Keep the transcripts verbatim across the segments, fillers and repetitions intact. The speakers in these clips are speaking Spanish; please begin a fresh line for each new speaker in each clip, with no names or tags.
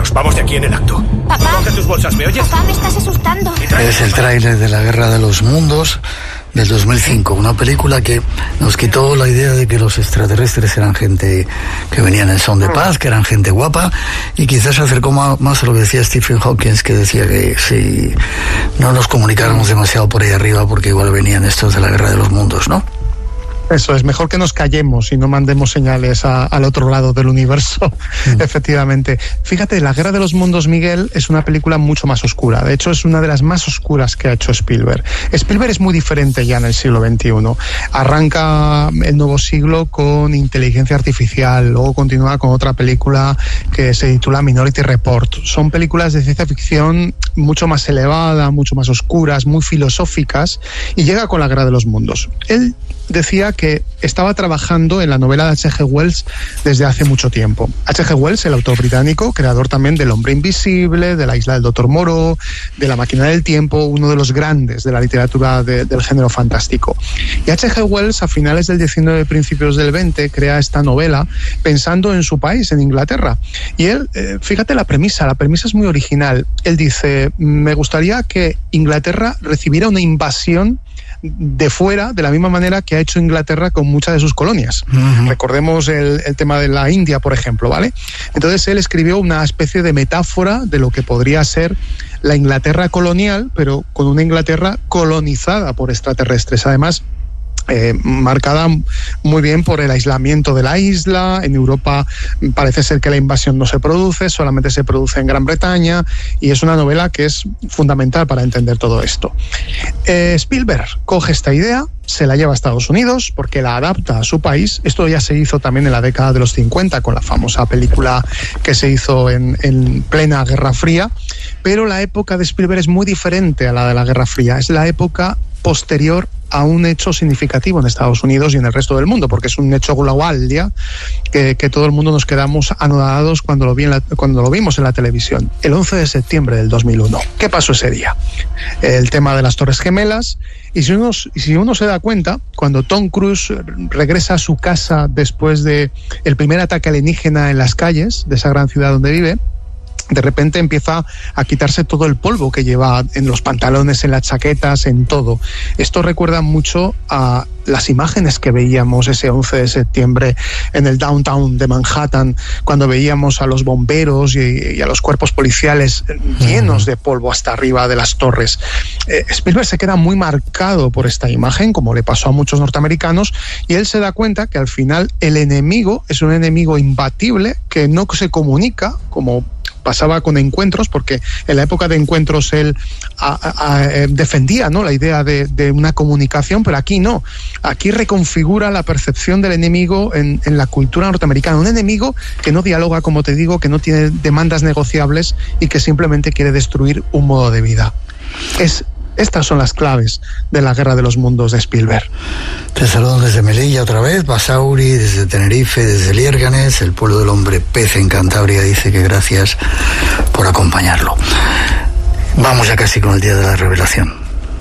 Nos vamos de aquí en el acto.
Papá.
Coge tus bolsas, ¿me oyes?
Papá, me estás asustando.
Es el tráiler de La Guerra de los Mundos del dos mil cinco, una película que nos quitó la idea de que los extraterrestres eran gente que venían en son de paz, que eran gente guapa, y quizás se acercó más a lo que decía Stephen Hawking, que decía que si no nos comunicáramos demasiado por ahí arriba, porque igual venían estos de la Guerra de los Mundos, ¿no?
Eso es, mejor que nos callemos y no mandemos señales a, al otro lado del universo, mm. efectivamente. Fíjate, La Guerra de los Mundos, Miguel, es una película mucho más oscura. De hecho, es una de las más oscuras que ha hecho Spielberg. Spielberg es muy diferente ya en el siglo veintiuno. Arranca el nuevo siglo con inteligencia artificial, luego continúa con otra película que se titula Minority Report. Son películas de ciencia ficción mucho más elevada, mucho más oscuras, muy filosóficas, y llega con La Guerra de los Mundos. Él decía que estaba trabajando en la novela de H G Wells desde hace mucho tiempo. H G Wells, el autor británico, creador también del Hombre Invisible, de La Isla del Doctor Moreau, de La Máquina del Tiempo, uno de los grandes de la literatura de, del género fantástico. Y H G Wells, a finales del diecinueve, principios del veinte, crea esta novela pensando en su país, en Inglaterra. Y él, eh, fíjate la premisa, la premisa es muy original. Él dice, me gustaría que Inglaterra recibiera una invasión de fuera, de la misma manera que ha hecho Inglaterra con muchas de sus colonias. Uh-huh. Recordemos el, el tema de la India, por ejemplo, ¿vale? Entonces él escribió una especie de metáfora de lo que podría ser la Inglaterra colonial, pero con una Inglaterra colonizada por extraterrestres. Además, Eh, marcada muy bien por el aislamiento de la isla. En Europa parece ser que la invasión no se produce, solamente se produce en Gran Bretaña, y es una novela que es fundamental para entender todo esto. Eh, Spielberg coge esta idea, se la lleva a Estados Unidos porque la adapta a su país. Esto ya se hizo también en la década de los cincuenta con la famosa película que se hizo en, en plena Guerra Fría, pero la época de Spielberg es muy diferente a la de la Guerra Fría. Es la época posterior a un hecho significativo en Estados Unidos y en el resto del mundo, porque es un hecho global ya que, que todo el mundo nos quedamos anonadados cuando lo, vi en la, cuando lo vimos en la televisión. El once de septiembre del dos mil uno. ¿Qué pasó ese día? El tema de las Torres Gemelas. Y si uno, si uno se da cuenta, cuando Tom Cruise regresa a su casa después de el primer ataque alienígena en las calles de esa gran ciudad donde vive, de repente empieza a quitarse todo el polvo que lleva en los pantalones, en las chaquetas, en todo. Esto recuerda mucho a las imágenes que veíamos ese once de septiembre en el downtown de Manhattan, cuando veíamos a los bomberos y, y a los cuerpos policiales llenos de polvo hasta arriba de las torres. Eh, Spielberg se queda muy marcado por esta imagen, como le pasó a muchos norteamericanos, y él se da cuenta que al final el enemigo es un enemigo imbatible que no se comunica, como pasaba con Encuentros, porque en la época de Encuentros él a, a, a, defendía, ¿no?, la idea de, de una comunicación, pero aquí no. Aquí reconfigura la percepción del enemigo en, en la cultura norteamericana. Un enemigo que no dialoga, como te digo, que no tiene demandas negociables y que simplemente quiere destruir un modo de vida. Es Estas son las claves de La Guerra de los Mundos de Spielberg.
Te saludo desde Melilla otra vez, Basauri, desde Tenerife, desde Liérganes, el pueblo del hombre pez en Cantabria dice que gracias por acompañarlo. Vamos ya casi con el día de la revelación.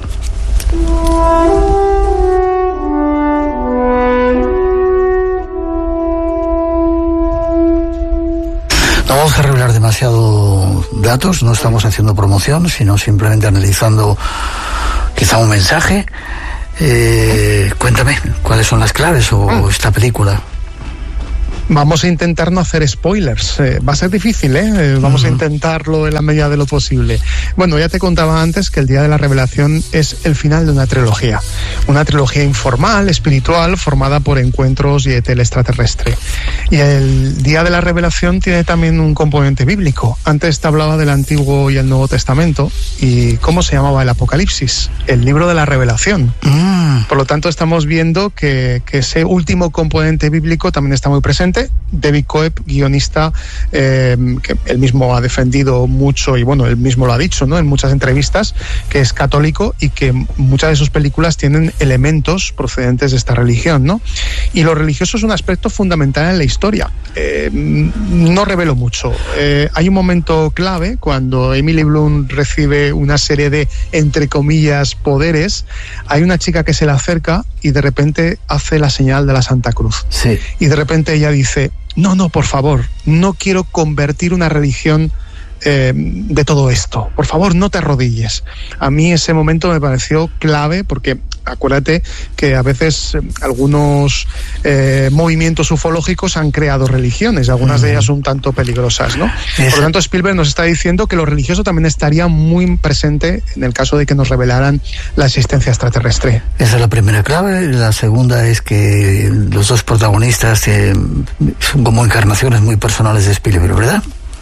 No vamos a revelar demasiado datos, no estamos haciendo promoción, sino simplemente analizando quizá un mensaje. Eh, cuéntame, ¿cuáles son las claves o ah. esta película?
Vamos a intentar no hacer spoilers. Eh, va a ser difícil, ¿eh? eh vamos uh-huh. a intentarlo en la medida de lo posible. Bueno, ya te contaba antes que el Día de la Revelación es el final de una trilogía. Una trilogía informal, espiritual, formada por Encuentros y el extraterrestre. Y el Día de la Revelación tiene también un componente bíblico. Antes te hablaba del Antiguo y el Nuevo Testamento. ¿Y cómo se llamaba el Apocalipsis? El libro de la Revelación. Uh-huh. Por lo tanto, estamos viendo que, que ese último componente bíblico también está muy presente. David Coeb, guionista, eh, que él mismo ha defendido mucho y bueno, él mismo lo ha dicho, ¿no?, en muchas entrevistas, que es católico y que muchas de sus películas tienen elementos procedentes de esta religión, ¿no? Y lo religioso es un aspecto fundamental en la historia. Eh, no revelo mucho. Eh, hay un momento clave cuando Emily Blunt recibe una serie de, entre comillas, poderes. Hay una chica que se le acerca y de repente hace la señal de la Santa Cruz.
Sí.
Y de repente ella dice, no, no, por favor, no quiero convertir una religión eh, de todo esto. Por favor, no te arrodilles. A mí ese momento me pareció clave porque acuérdate que a veces eh, algunos eh, movimientos ufológicos han creado religiones, algunas de ellas un tanto peligrosas, ¿no? Por lo tanto, Spielberg nos está diciendo que lo religioso también estaría muy presente en el caso de que nos revelaran la existencia extraterrestre.
Esa es la primera clave. La segunda es que los dos protagonistas eh, son como encarnaciones muy personales de Spielberg, ¿verdad?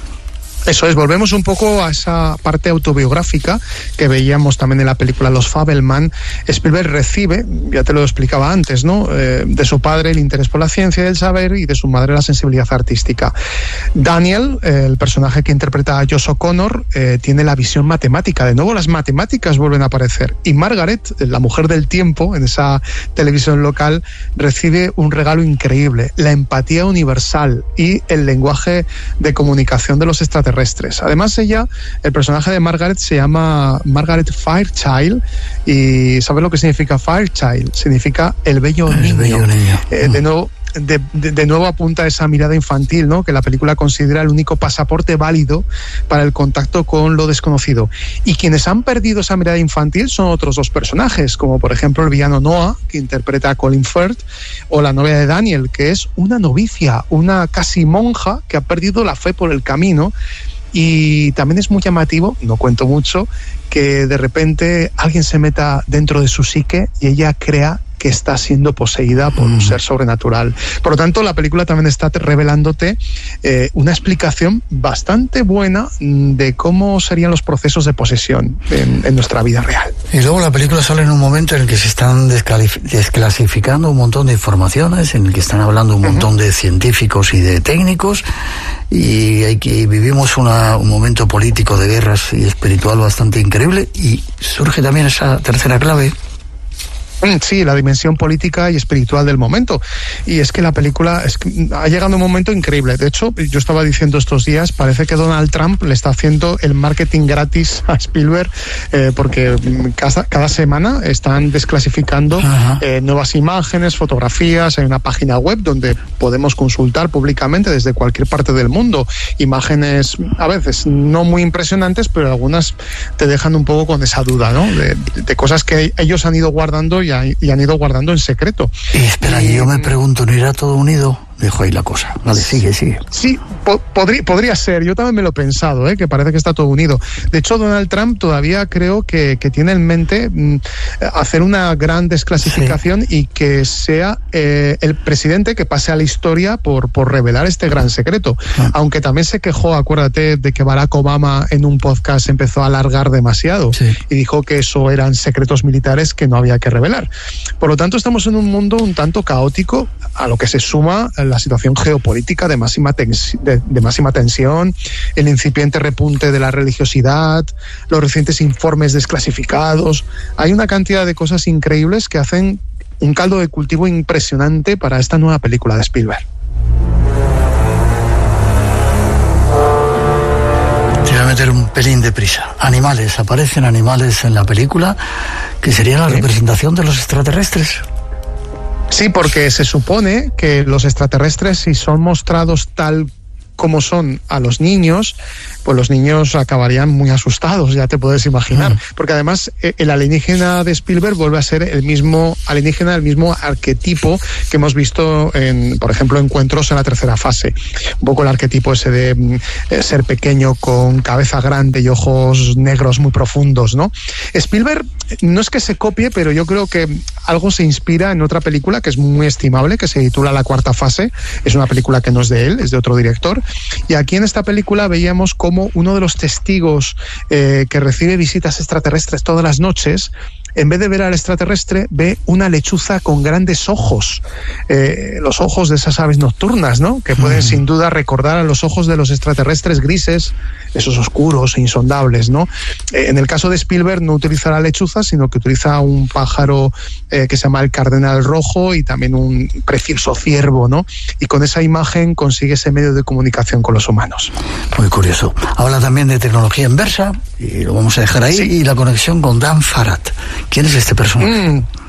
Eso es, volvemos un poco a esa parte autobiográfica que veíamos también en la película Los Fabelman. Spielberg recibe, ya te lo explicaba antes, ¿no? Eh, de su padre el interés por la ciencia y el saber y de su madre la sensibilidad artística. Daniel, eh, el personaje que interpreta a Josh O'Connor, eh, tiene la visión matemática. De nuevo las matemáticas vuelven a aparecer. Y Margaret, la mujer del tiempo, en esa televisión local, recibe un regalo increíble, la empatía universal y el lenguaje de comunicación de los extraterrestres. Además, ella, el personaje de Margaret se llama Margaret Fairchild y ¿sabes lo que significa Fairchild? Significa el bello
el
niño.
Bello niño.
Eh, de nuevo, de, de, de nuevo apunta a esa mirada infantil, ¿no? Que la película considera el único pasaporte válido para el contacto con lo desconocido. Y quienes han perdido esa mirada infantil son otros dos personajes, como por ejemplo el villano Noah, que interpreta a Colin Firth, o la novia de Daniel, que es una novicia, una casi monja que ha perdido la fe por el camino. Y también es muy llamativo, no cuento mucho, que de repente alguien se meta dentro de su psique y ella crea que está siendo poseída por un ser sobrenatural. Por lo tanto, la película también está revelándote eh, una explicación bastante buena de cómo serían los procesos de posesión en, en nuestra vida real.
Y luego la película sale en un momento en el que se están desclasificando un montón de informaciones, en el que están hablando un montón uh-huh. de científicos y de técnicos, y hay que vivimos una, un momento político de guerras y espiritual bastante increíble, y surge también esa tercera clave.
Sí, la dimensión política y espiritual del momento. Y es que la película es que ha llegado un momento increíble. De hecho, yo estaba diciendo estos días, parece que Donald Trump le está haciendo el marketing gratis a Spielberg, eh, porque cada, cada semana están desclasificando eh, nuevas imágenes, fotografías. Hay una página web donde podemos consultar públicamente desde cualquier parte del mundo imágenes, a veces no muy impresionantes, pero algunas te dejan un poco con esa duda, ¿no? De, de cosas que ellos han ido guardando y, ha, y han ido guardando en secreto.
Y espera, y, yo me pregunto, ¿no irá todo unido? Dejo ahí la cosa. Vale, sigue, sigue.
Sí, po podría, podría ser. Yo también me lo he pensado, ¿eh? Que parece que está todo unido. De hecho, Donald Trump todavía creo que, que tiene en mente mm, hacer una gran desclasificación sí. y que sea eh, el presidente que pase a la historia por, por revelar este gran secreto. Ah. Aunque también se quejó, acuérdate, de que Barack Obama en un podcast empezó a alargar demasiado sí. y dijo que eso eran secretos militares que no había que revelar. Por lo tanto, estamos en un mundo un tanto caótico, a lo que se suma la situación geopolítica de máxima, de, de máxima tensión, el incipiente repunte de la religiosidad, los recientes informes desclasificados. Hay una cantidad de cosas increíbles que hacen un caldo de cultivo impresionante para esta nueva película de Spielberg.
Te voy a meter un pelín de prisa. Animales, aparecen animales en la película que serían la representación de los extraterrestres.
Sí, porque se supone que los extraterrestres, si son mostrados tal como son a los niños, pues los niños acabarían muy asustados, ya te puedes imaginar. Mm. Porque además el alienígena de Spielberg vuelve a ser el mismo alienígena, el mismo arquetipo que hemos visto en, por ejemplo, Encuentros en la tercera fase. Un poco el arquetipo ese de eh, ser pequeño con cabeza grande y ojos negros muy profundos, ¿no? Spielberg no es que se copie, pero yo creo que algo se inspira en otra película que es muy estimable, que se titula La cuarta fase. Es una película que no es de él, es de otro director. Y aquí en esta película veíamos cómo uno de los testigos eh, que recibe visitas extraterrestres todas las noches, en vez de ver al extraterrestre, ve una lechuza con grandes ojos, eh, los ojos de esas aves nocturnas, ¿no? Que pueden mm. sin duda recordar a los ojos de los extraterrestres grises, esos oscuros e insondables, ¿no? Eh, en el caso de Spielberg no utiliza la lechuza, sino que utiliza un pájaro eh, que se llama el cardenal rojo y también un precioso ciervo, ¿no? Y con esa imagen consigue ese medio de comunicación con los humanos.
Muy curioso. Habla también de tecnología inversa, y lo vamos a dejar ahí, sí. y la conexión con Dan Farad. ¿Quién es este personaje? Mm.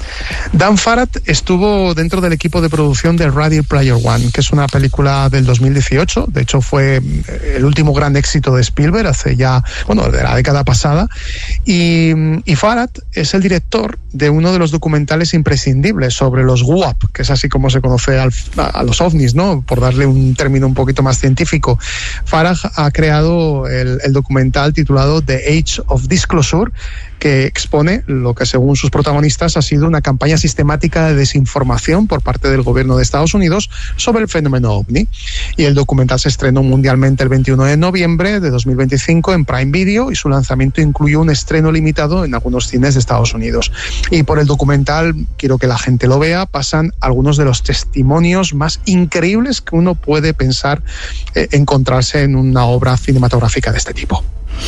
Dan Farad estuvo dentro del equipo de producción de Ready Player One, que es una película del dos mil dieciocho. De hecho, fue el último gran éxito de Spielberg hace ya, bueno, de la década pasada. Y, y Farad es el director de uno de los documentales imprescindibles sobre los W A P, que es así como se conoce al, a los ovnis, ¿no? Por darle un término un poquito más científico. Farad ha creado el, el documental titulado The Age of Disclosure, que expone lo que según sus protagonistas ha sido una campaña sistemática de desinformación por parte del gobierno de Estados Unidos sobre el fenómeno ovni. Y el documental se estrenó mundialmente el veintiuno de noviembre de dos mil veinticinco en Prime Video, y su lanzamiento incluyó un estreno limitado en algunos cines de Estados Unidos. Y por el documental, quiero que la gente lo vea, pasan algunos de los testimonios más increíbles que uno puede pensar eh, encontrarse en una obra cinematográfica de este tipo.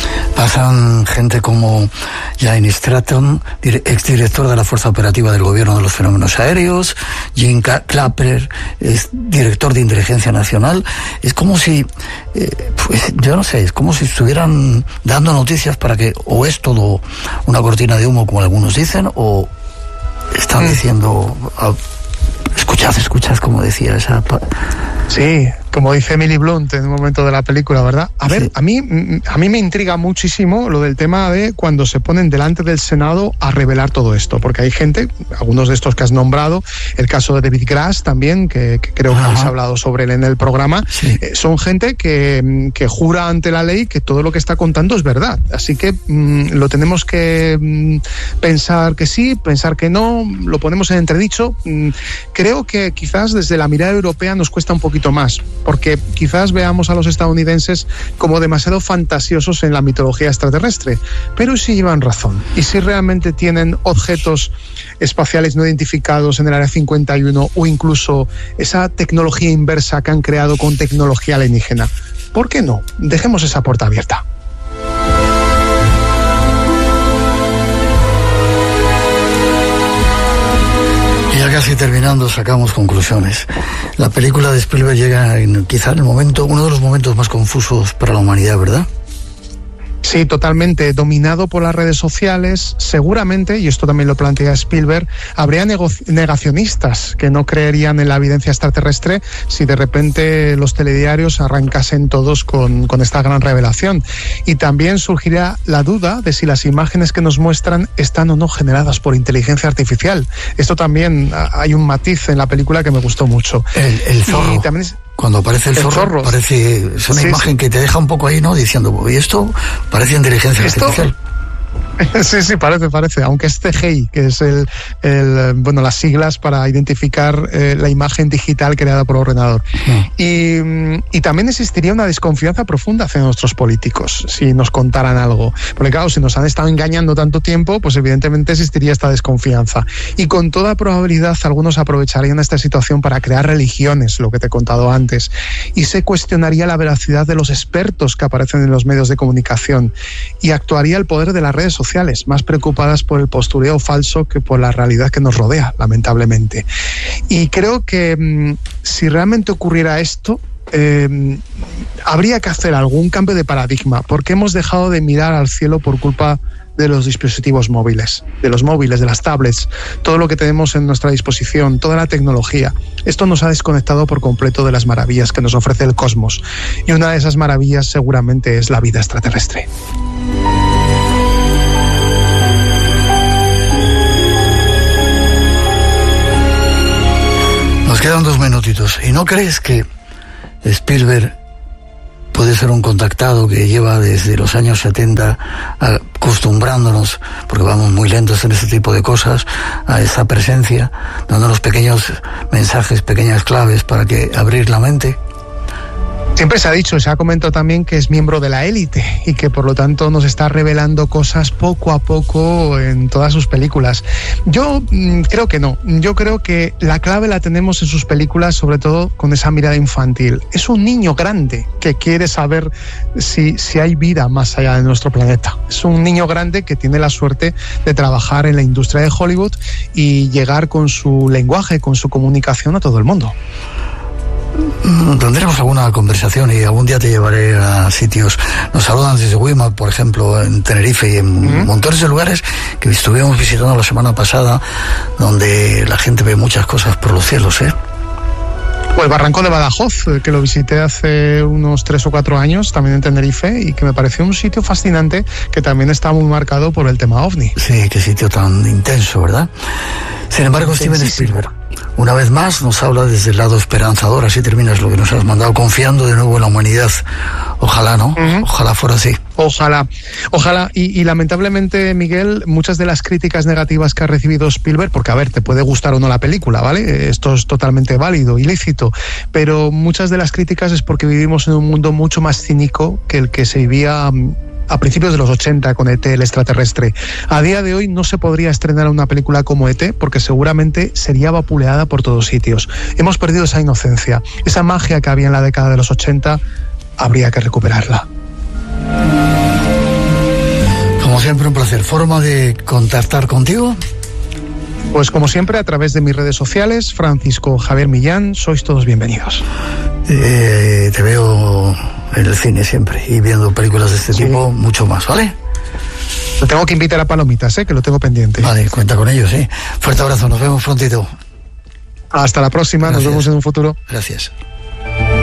Pasan gente como Jane Stratton, exdirector de la Fuerza Operativa del Gobierno de los Fenómenos Aéreos, Jim Clapper, es director de Inteligencia Nacional. Es como si, eh, pues yo no sé, es como si estuvieran dando noticias para que, o es todo una cortina de humo, como algunos dicen, o están mm. diciendo, ah, escuchad, escuchad, como decía esa...
Sí, como dice Emily Blunt en un momento de la película, ¿verdad? A ver, sí. a mí a mí me intriga muchísimo lo del tema de cuando se ponen delante del Senado a revelar todo esto, porque hay gente, algunos de estos que has nombrado, el caso de David Grass también, que, que creo Ajá. que habéis hablado sobre él en el programa, sí. eh, son gente que, que jura ante la ley que todo lo que está contando es verdad. Así que mmm, lo tenemos que mmm, pensar que sí, pensar que no, lo ponemos en entredicho. Mm, creo que quizás desde la mirada europea nos cuesta un poquito más, porque quizás veamos a los estadounidenses como demasiado fantasiosos en la mitología extraterrestre, pero si llevan razón, y si realmente tienen objetos espaciales no identificados en el área cincuenta y uno, o incluso esa tecnología inversa que han creado con tecnología alienígena, ¿por qué no? Dejemos esa puerta abierta.
Ya casi terminando, sacamos conclusiones. La película de Spielberg llega en, quizá en el momento, uno de los momentos más confusos para la humanidad, ¿verdad?
Sí, totalmente. Dominado por las redes sociales, seguramente, y esto también lo plantea Spielberg, habría negacionistas que no creerían en la evidencia extraterrestre si de repente los telediarios arrancasen todos con, con esta gran revelación. Y también surgiría la duda de si las imágenes que nos muestran están o no generadas por inteligencia artificial. Esto también, hay un matiz en la película que me gustó mucho.
El, el zorro. Y también es, Cuando aparece el, el zorro, zorro, parece, es una sí, imagen sí. que te deja un poco ahí, ¿no? Diciendo, ¿y esto? Parece inteligencia ¿Esto? artificial.
Sí, sí, parece, parece, aunque es C G I, que es el, el bueno, las siglas para identificar eh, la imagen digital creada por ordenador. Mm. Y, y también existiría una desconfianza profunda hacia nuestros políticos, si nos contaran algo. Porque claro, si nos han estado engañando tanto tiempo, pues evidentemente existiría esta desconfianza. Y con toda probabilidad algunos aprovecharían esta situación para crear religiones, lo que te he contado antes, y se cuestionaría la veracidad de los expertos que aparecen en los medios de comunicación, y actuaría el poder de las redes sociales, más preocupadas por el postureo falso que por la realidad que nos rodea, lamentablemente. Y creo que mmm, si realmente ocurriera esto, eh, habría que hacer algún cambio de paradigma, porque hemos dejado de mirar al cielo por culpa de los dispositivos móviles, de los móviles, de las tablets, todo lo que tenemos en nuestra disposición, toda la tecnología. Esto nos ha desconectado por completo de las maravillas que nos ofrece el cosmos. Y una de esas maravillas seguramente es la vida extraterrestre.
Nos quedan dos minutitos. ¿Y no crees que Spielberg puede ser un contactado que lleva desde los años setenta acostumbrándonos, porque vamos muy lentos en este tipo de cosas, a esa presencia, dándonos pequeños mensajes, pequeñas claves para que abrir la mente?
Siempre se ha dicho, se ha comentado también que es miembro de la élite y que por lo tanto nos está revelando cosas poco a poco en todas sus películas. Yo mmm, creo que no. Yo creo que la clave la tenemos en sus películas, sobre todo con esa mirada infantil. Es un niño grande que quiere saber si, si hay vida más allá de nuestro planeta. Es un niño grande que tiene la suerte de trabajar en la industria de Hollywood y llegar con su lenguaje, con su comunicación a todo el mundo.
Tendremos alguna conversación y algún día te llevaré a sitios. Nos saludan desde Weimar, por ejemplo, en Tenerife y en uh-huh. montones de lugares que estuvimos visitando la semana pasada, donde la gente ve muchas cosas por los cielos, ¿eh?
O el Barranco de Badajoz, que lo visité hace unos tres o cuatro años, también en Tenerife, y que me pareció un sitio fascinante que también está muy marcado por el tema ovni.
Sí, qué sitio tan intenso, ¿verdad? Sin embargo, Steven Spielberg, una vez más, nos habla desde el lado esperanzador. Así terminas lo que nos has mandado, confiando de nuevo en la humanidad. Ojalá, ¿no? Uh-huh. Ojalá fuera así.
Ojalá, ojalá. Y, y lamentablemente, Miguel, muchas de las críticas negativas que ha recibido Spielberg, porque a ver, te puede gustar o no la película, ¿vale? Esto es totalmente válido y lícito, pero muchas de las críticas es porque vivimos en un mundo mucho más cínico que el que se vivía a principios de los ochenta con E T, el extraterrestre. A día de hoy no se podría estrenar una película como E T porque seguramente sería vapuleada por todos sitios. Hemos perdido esa inocencia, esa magia que había en la década de los ochenta, habría que recuperarla.
Como siempre, un placer. ¿Forma de contactar contigo?
Pues como siempre, a través de mis redes sociales, Francisco Javier Millán, sois todos bienvenidos.
Eh, te veo en el cine siempre y viendo películas de este sí. tipo, mucho más, ¿vale?
Lo tengo que invitar a Palomitas, ¿eh? Que lo tengo pendiente.
Vale, cuenta con ellos, sí. Fuerte abrazo, nos vemos prontito.
Hasta la próxima, Gracias. Nos vemos en un futuro.
Gracias.